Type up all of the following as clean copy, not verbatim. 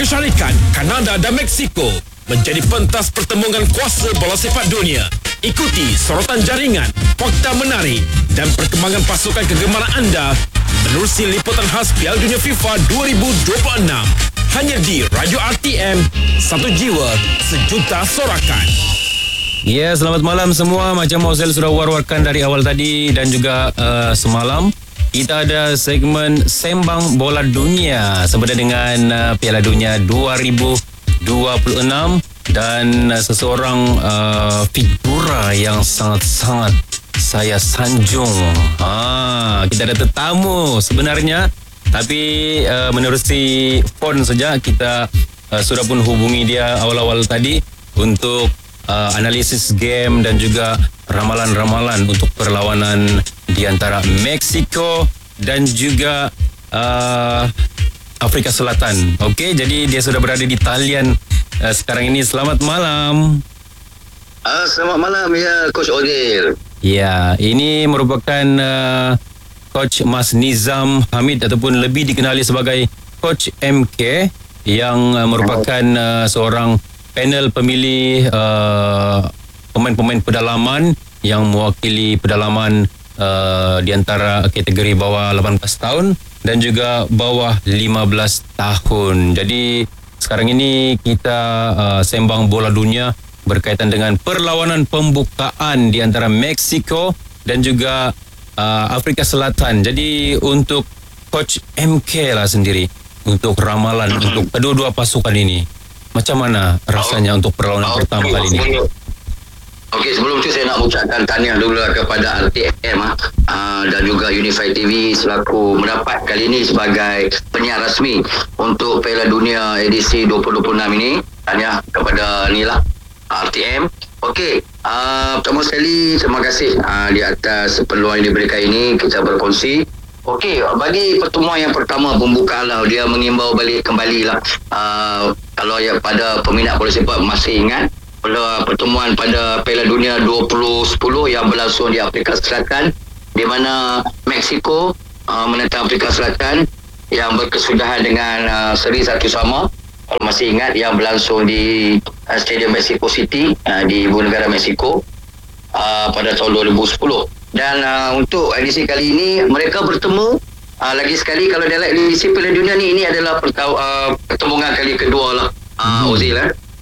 Kesyarikat Kanada dan Mexico menjadi pentas pertembungan kuasa bola sepak dunia. Ikuti sorotan jaringan, fakta menarik dan perkembangan pasukan kegemaran anda menerusi liputan khas Piala Dunia FIFA 2026. Hanya di Radio RTM, satu jiwa, sejuta sorakan. Ya, selamat malam semua. Macam Mausel sudah war-warkan dari awal tadi dan juga semalam, kita ada segmen Sembang Bola Dunia sempena dengan Piala Dunia 2026 dan seseorang figura yang sangat-sangat saya sanjung. Kita ada tetamu sebenarnya, tapi menerusi phone saja kita sudah pun hubungi dia awal-awal tadi untuk analisis game dan juga ramalan-ramalan untuk perlawanan di antara Mexico dan juga Afrika Selatan. Okey, jadi dia sudah berada di talian sekarang ini. Selamat malam. Selamat malam ya, Coach Odil. Ya, ini merupakan Coach Mas Nizam Hamid ataupun lebih dikenali sebagai Coach MK yang merupakan seorang panel pemilih pemain-pemain pedalaman yang mewakili pedalaman di antara kategori bawah 18 tahun dan juga bawah 15 tahun. Jadi sekarang ini kita sembang bola dunia berkaitan dengan perlawanan pembukaan di antara Mexico dan juga Afrika Selatan. Jadi untuk Coach MK lah sendiri, untuk ramalan untuk kedua-dua pasukan ini, macam mana rasanya untuk perlawanan pertama kali ini? Okey, sebelum tu saya nak ucapkan tahniah dulu kepada RTM dan juga Unify TV selaku mendapat kali ini sebagai penyiar rasmi untuk Piala Dunia edisi 2026 ini. Tahniah kepada RTM. Okey, pertama sekali terima kasih di atas peluang yang diberikan ini kita berkongsi. Okey, bagi pertemuan yang pertama pembukaan lah, dia mengimbau balik kembali lah. Kalau ya pada peminat bola sepak masih ingat pada pertemuan pada Piala Dunia 2010 yang berlangsung di Afrika Selatan, di mana Mexico menentang Afrika Selatan yang berkesudahan dengan seri 1-1. Kalau masih ingat, yang berlangsung di Stadium Mexico City di ibu negara Mexico pada tahun 2010. Dan untuk edisi kali ini mereka bertemu lagi sekali. Kalau dalam edisi Piala Dunia ni, ini adalah pertemuan kali kedua lah, Ozil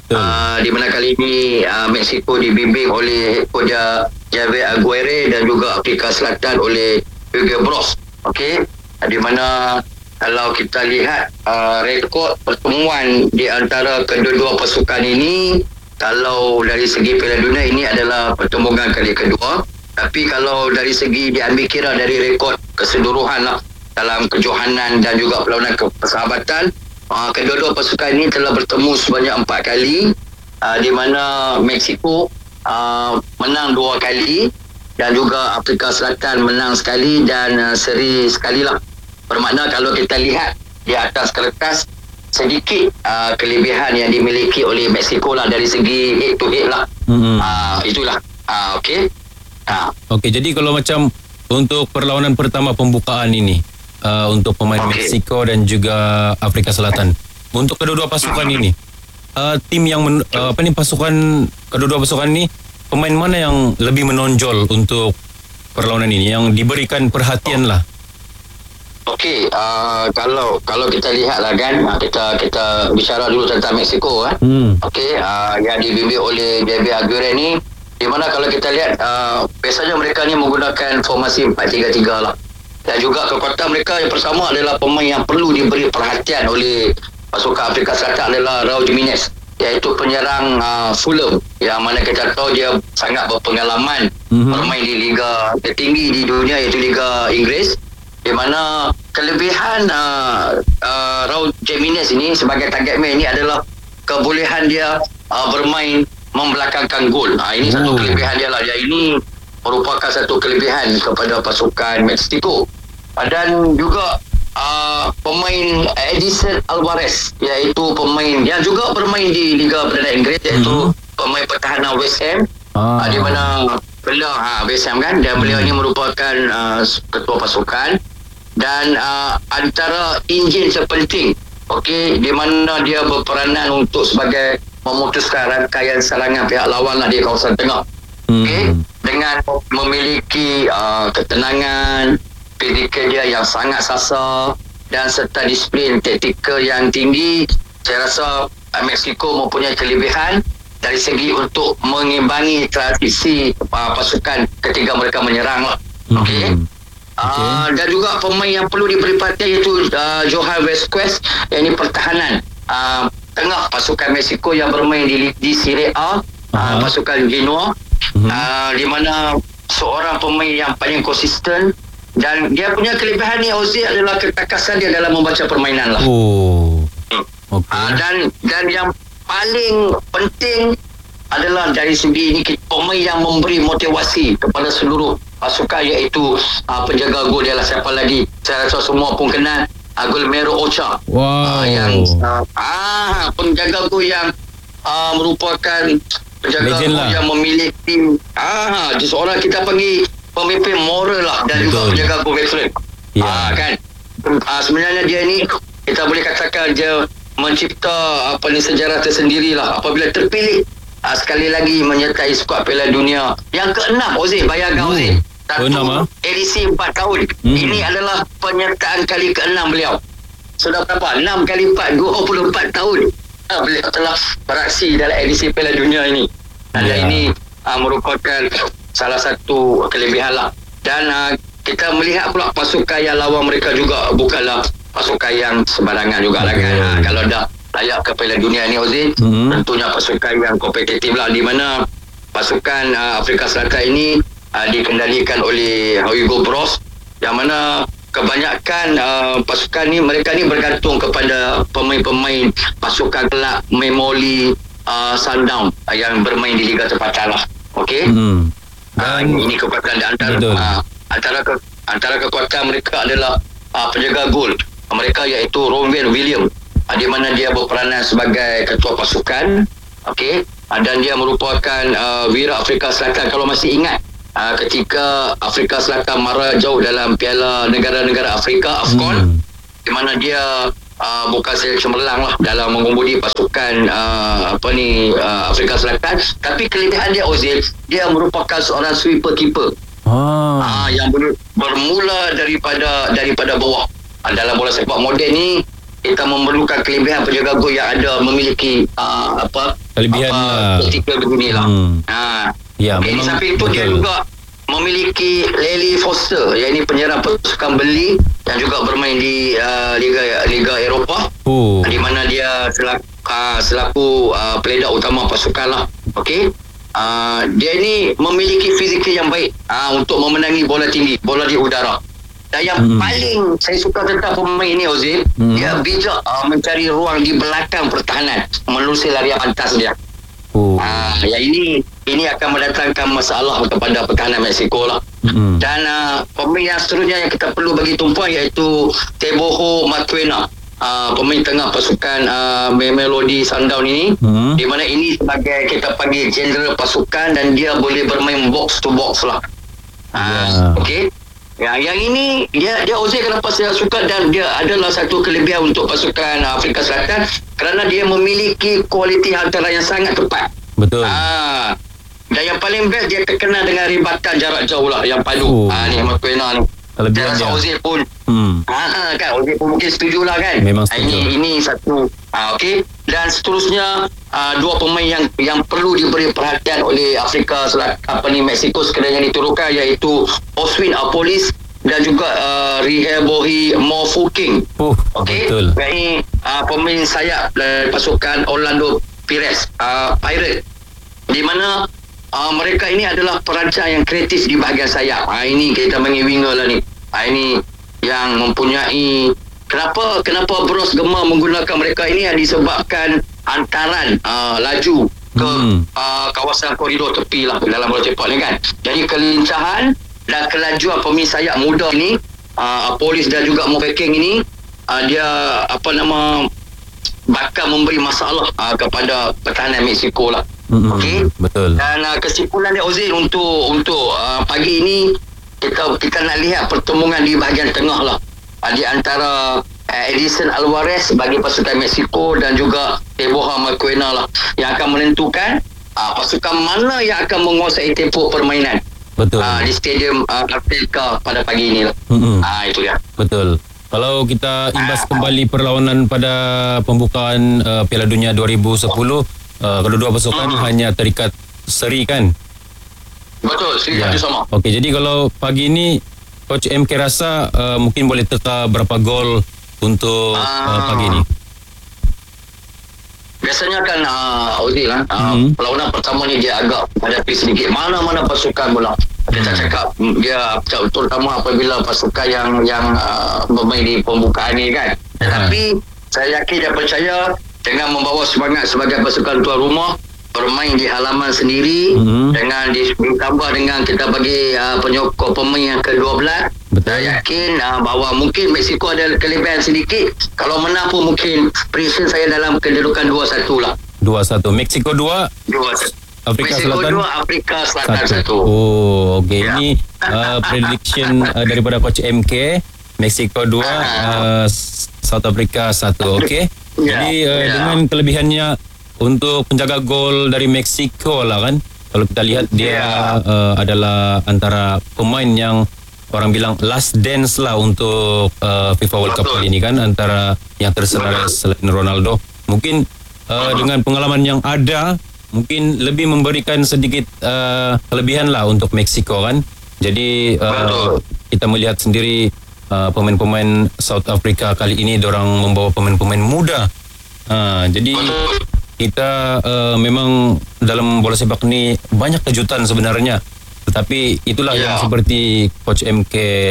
di mana kali ini Mexico dibimbing oleh head coach Javier Aguirre dan juga Afrika Selatan oleh Hugo Broos. Okey, di mana kalau kita lihat rekod pertemuan di antara kedua-dua pasukan ini, kalau dari segi Piala Dunia ini adalah pertemuan kali kedua. Tapi kalau dari segi diambil kira dari rekod keseluruhan lah dalam kejohanan dan juga perlawanan persahabatan, kedua-dua pasukan ini telah bertemu sebanyak 4 kali, di mana Mexico menang 2 kali dan juga Afrika Selatan menang sekali dan seri sekali lah. Bermakna kalau kita lihat di atas kertas, sedikit kelebihan yang dimiliki oleh Mexico lah dari segi head to head lah. Itulah. Okey. Okey, jadi kalau macam untuk perlawanan pertama pembukaan ini, untuk pemain Mexico dan juga Afrika Selatan, untuk kedua-dua pasukan ini, tim yang pasukan kedua-dua pasukan ini, pemain mana yang lebih menonjol untuk perlawanan ini, yang diberikan perhatian lah? Okey, kalau kita lihat lah kan, kita bicara dulu tentang Mexico kan. Okey, yang dibimbing oleh Javier Aguirre ni, di mana kalau kita lihat biasanya mereka ni menggunakan formasi 4-3-3 lah. Dan juga kekuatan mereka yang pertama adalah pemain yang perlu diberi perhatian oleh pasukan Afrika Selatan adalah Raul Jimenez, iaitu penyerang Fulham, yang mana kita tahu dia sangat berpengalaman bermain di liga tertinggi di dunia, iaitu Liga Inggeris, di mana kelebihan Raul Jimenez ini sebagai target man ini adalah kebolehan dia bermain membelakangkan gol. Ini satu kelebihan dia lah. Dia ini merupakan satu kelebihan kepada pasukan Mexico. Dan juga pemain Edison Alvarez, iaitu pemain yang juga bermain di Liga Perdana Inggeris, iaitu pemain pertahanan West Ham, di mana beliau West Ham kan, dan beliau ini merupakan ketua pasukan. Dan antara enjin terpenting okey, di mana dia berperanan untuk sebagai memutuskan rangkaian serangan pihak lawan lah di kawasan tengah. Okey, dengan memiliki ketenangan, fizikal dia yang sangat sasar dan serta disiplin taktikal yang tinggi, saya rasa Mexico mempunyai kelebihan dari segi untuk mengimbangi transisi pasukan ketika mereka menyerang lah. Okey. Dan juga pemain yang perlu diberi perhatian iaitu Johan Vazquez, yang ini pertahanan tengah pasukan Mexico yang bermain di Serie A, pasukan Genoa, di mana seorang pemain yang paling konsisten, dan dia punya kelebihan ni Ozil adalah ketakasan dia dalam membaca permainan lah. Dan yang paling penting adalah dari segi ini pemain yang memberi motivasi kepada seluruh pasukan, iaitu penjaga gol dia lah. Siapa lagi? Saya rasa semua pun kenal, Guillermo Ochoa. Yang penjaga gol yang merupakan penjaga gol yang memiliki seorang kita panggil pemimpin moral lah, dan juga penjaga gol veteran. Kan? Sebenarnya dia ni kita boleh katakan dia mencipta sejarah tersendiri lah apabila terpilih sekali lagi menyertai skuad Piala Dunia yang ke-6. Ozil, bayangkan Ozil, satu edisi 4 tahun. Ini adalah penyertaan kali ke-6 beliau. Sudah berapa? 6 kali 4, 24 tahun beliau telah beraksi dalam edisi Piala Dunia ini. Dan ini merupakan salah satu kelebihan lah. Dan kita melihat pula pasukan yang lawan mereka juga bukanlah pasukan yang sembarangan juga lah kan. Kalau dah layak ke Piala Dunia ni Ozil, tentunya pasukan yang kompetitif lah, di mana pasukan Afrika Selatan ini dikendalikan oleh Hugo Broos, yang mana kebanyakan pasukan ni, mereka ni bergantung kepada pemain-pemain pasukan kelab Memoli Sundown yang bermain di Liga Tempatan lah. Okey. Ini kekuatan antara kekuatan mereka adalah penjaga gol mereka, iaitu Ronwen Williams, di mana dia berperanan sebagai ketua pasukan. Okey, dan dia merupakan wira Afrika Selatan. Kalau masih ingat ketika Afrika Selatan mara jauh dalam Piala Negara-Negara Afrika AFCON, di mana dia bukan saja cemerlang lah dalam mengemudi pasukan Afrika Selatan, tapi kelebihan dia Ozil, dia merupakan seorang sweeper keeper yang bermula daripada bawah. Dalam bola sepak moden ni kita memerlukan kelebihan penjaga gol yang ada memiliki kelebihan ketika beginilah. Di samping itu dia juga memiliki Lely Foster, yang ini penyerang pasukan Burnley yang juga bermain di Liga Eropah, di mana dia selaku peledak utama pasukan lah. Okey. Dia ini memiliki fizikal yang baik untuk memenangi bola tinggi, bola di udara. Dan yang paling saya suka tentang pemain ni Ozil, dia bijak mencari ruang di belakang pertahanan menerusi larian pantas dia. Yang ini akan mendatangkan masalah kepada pertahanan Mexico lah. Dan pemain yang seterusnya yang kita perlu bagi tumpuan iaitu Teboho Matuena, pemain tengah pasukan Mamelodi Sundown ini, di mana ini sebagai kita panggil general pasukan, dan dia boleh bermain box to box lah. Okey. Yang ini dia Ozil kenapa saya suka, dan dia adalah satu kelebihan untuk pasukan Afrika Selatan kerana dia memiliki kualiti hantaran yang sangat tepat. Betul. Dan yang paling best, dia terkenal dengan rebatan jarak jauh lah yang padu. Ni Matuena ni. Saya rasa Ozil pun kan Ozil pun mungkin setuju lah kan. Memang setuju. Ini satu. Okey. Dan seterusnya dua pemain yang perlu diberi perhatian oleh Afrika Selatan Mexico sekiranya diturunkan, iaitu Oswin Apolis dan juga Rihebohi Mofuking. Okey. Ini pemain sayap dari pasukan Orlando Pirates, Pirate, di mana mereka ini adalah perancang yang kreatif di bahagian sayap. Ini kita panggil winger lah ni. Ini yang mempunyai kenapa Bros gemar menggunakan mereka ini, yang disebabkan hantaran laju ke kawasan koridor tepi lah dalam bola sepak ni kan. Jadi kelincahan dan kelajuan pemain sayap muda ini, Polis dan juga Moveking ini, dia bakal memberi masalah kepada pertahanan Mexico lah. Okey, betul. Dan kesimpulan dia Ozil untuk pagi ini, kita nak lihat pertemuan di bahagian tengah lah, di antara Edison Alvarez bagi pasukan Mexico dan juga Teboha Marquena lah yang akan menentukan pasukan mana yang akan menguasai tempoh permainan Betul. di Stadium Azteca pada pagi ini lah. Itu dia. Betul. Kalau kita imbas kembali perlawanan pada pembukaan Piala Dunia 2010, kedua-dua pasukan hanya terikat seri kan? Betul, seri satu sama. Okey, jadi kalau pagi ini Coach MK rasa mungkin boleh teka berapa gol untuk pagi ini? Biasanya kan Ozil perlawanan pertama ni dia agak hadapi sedikit mana-mana pasukan bola. Kita cakap dia terutama apabila pasukan yang bermain di pembukaan ni kan. Tetapi saya yakin dan percaya dengan membawa semangat sebagai pasukan tuan rumah bermain di halaman sendiri dengan ditambah dengan kita bagi penyokong pemain yang ke-12. Saya yakin bahawa mungkin Mexico ada kelebihan sedikit. Kalau menang pun mungkin prediction saya dalam kedudukan 2-1 lah. 2-1. Mexico 2, 2-1. Afrika Mexico Selatan 2, Afrika Selatan 1. Oh, okey. Ya. Ini prediction daripada Coach MK. Mexico 2, South Africa 1. Okey. Jadi dengan kelebihannya untuk penjaga gol dari Mexico lah kan. Kalau kita lihat dia adalah antara pemain yang orang bilang last dance lah untuk FIFA World Cup kali ini kan, antara yang tersenarai selain Ronaldo. Mungkin dengan pengalaman yang ada, mungkin lebih memberikan sedikit kelebihan lah untuk Mexico kan. Jadi kita melihat sendiri pemain-pemain South Africa kali ini diorang membawa pemain-pemain muda. Jadi kita memang dalam bola sepak ni banyak kejutan sebenarnya. Tetapi itulah yang seperti Coach MK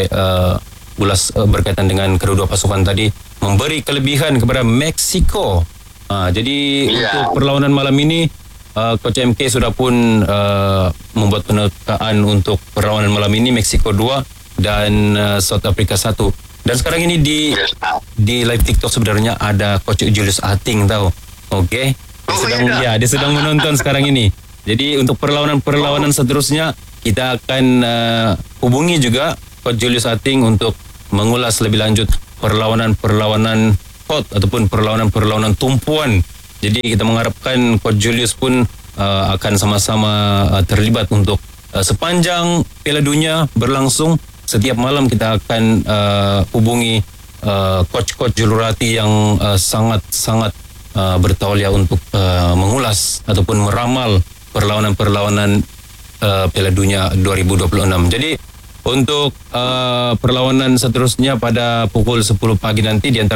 ulas berkaitan dengan kedua pasukan tadi, memberi kelebihan kepada Mexico. Jadi untuk perlawanan malam ini Coach MK sudah pun membuat penekaan untuk perlawanan malam ini Mexico 2 dan South Africa 1. Dan sekarang ini di live TikTok sebenarnya ada Coach Julius Ating tahu. Okey. Dia sedang menonton sekarang ini. Jadi untuk perlawanan seterusnya kita akan hubungi juga Coach Julius Ating untuk mengulas lebih lanjut perlawanan hot ataupun perlawanan tumpuan. Jadi kita mengharapkan Coach Julius pun akan sama-sama terlibat untuk sepanjang Piala Dunia berlangsung. Setiap malam kita akan hubungi coach-coach jururati yang sangat-sangat bertauliah untuk mengulas ataupun meramal perlawanan-perlawanan Piala Dunia 2026. Jadi untuk perlawanan seterusnya pada pukul 10 pagi nanti di antara